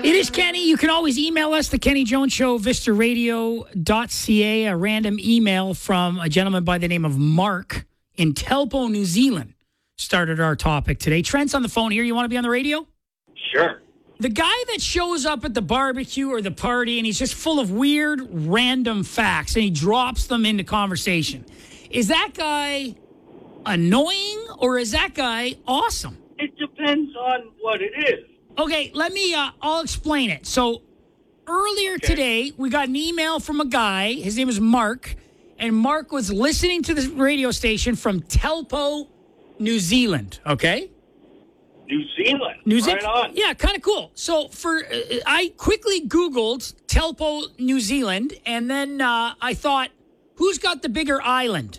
It is Kenny. You can always email us, The Kenny Jones Show, vistaradio.ca. A random email from a gentleman by the name of Mark in Telpo, New Zealand, started our topic today. Trent's on the phone here. You want to be on the radio? Sure. The guy that shows up at the barbecue or the party and he's just full of weird, random facts and he drops them into conversation. Is that guy annoying or is that guy awesome? It depends on what it is. Okay, I'll explain it. So earlier today, we got an email from a guy. His name is Mark. And Mark was listening to the radio station from Telpo, New Zealand. Okay? New Zealand. Right on. Yeah, kind of cool. So I quickly Googled Telpo, New Zealand. And then I thought, who's got the bigger island?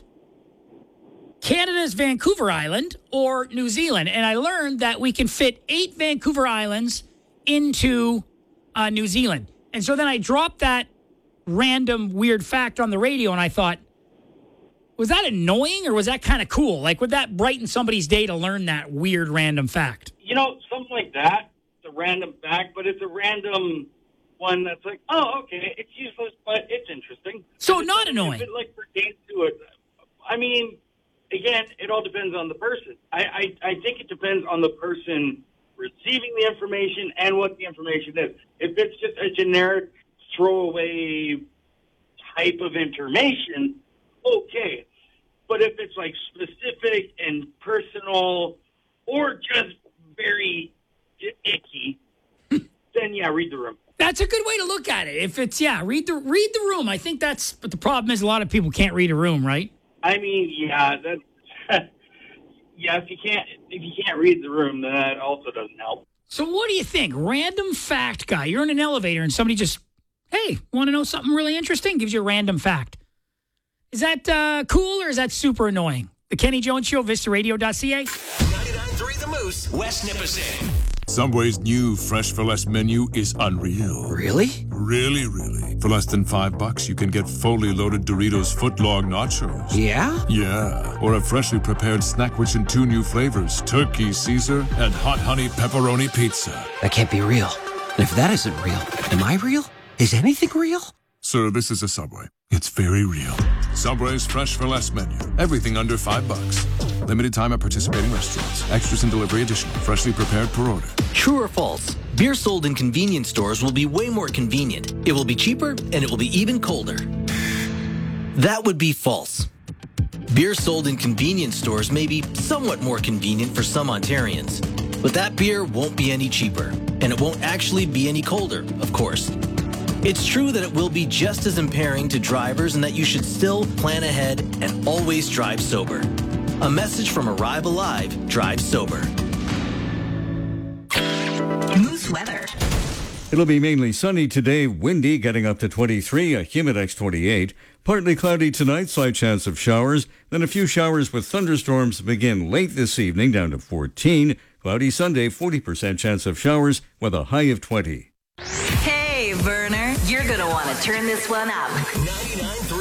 Canada's Vancouver Island or New Zealand? And I learned that we can fit 8 Vancouver Islands into New Zealand. And so then I dropped that random weird fact on the radio and I thought, was that annoying or was that kind of cool? Like, would that brighten somebody's day to learn that weird random fact? You know, something like that. It's a random fact, but it's a random one that's like, oh, okay, it's useless, but it's interesting. So not annoying. If it pertains to it, I mean, again, it all depends on the person. I think it depends on the person receiving the information and what the information is. If it's just a generic throwaway type of information, okay. But if it's like specific and personal or just very icky, then yeah, read the room. That's a good way to look at it. If it's, read the room. I think but the problem is a lot of people can't read a room, right? I mean, yeah, that's if you can't read the room, then that also doesn't help. So what do you think? Random fact guy. You're in an elevator and somebody just, hey, want to know something really interesting? Gives you a random fact. Is that cool or is that super annoying? The Kenny Jones Show, vistaradio.ca. 99.3 The Moose, West Nipissing. Subway's new Fresh for Less menu is unreal. Really? Really, really. For less than $5, you can get fully loaded Doritos footlong nachos. Yeah? Yeah. Or a freshly prepared Snackwich in 2 new flavors, Turkey Caesar and Hot Honey Pepperoni Pizza. That can't be real. And if that isn't real, am I real? Is anything real? Sir, this is a Subway. It's very real. Subway's Fresh for Less menu. Everything under $5. Limited time at participating restaurants. Extras and delivery additional. Freshly prepared per order. True or false? Beer sold in convenience stores will be way more convenient. It will be cheaper, and it will be even colder. That would be false. Beer sold in convenience stores may be somewhat more convenient for some Ontarians, but that beer won't be any cheaper, and it won't actually be any colder, of course. It's true that it will be just as impairing to drivers and that you should still plan ahead and always drive sober. A message from Arrive Alive, Drive Sober. Moose weather. It'll be mainly sunny today, windy, getting up to 23, a Humidex 28. Partly cloudy tonight, slight chance of showers. Then a few showers with thunderstorms begin late this evening, down to 14. Cloudy Sunday, 40% chance of showers with a high of 20. Hey, Verner, you're going to want to turn this one up. 99.3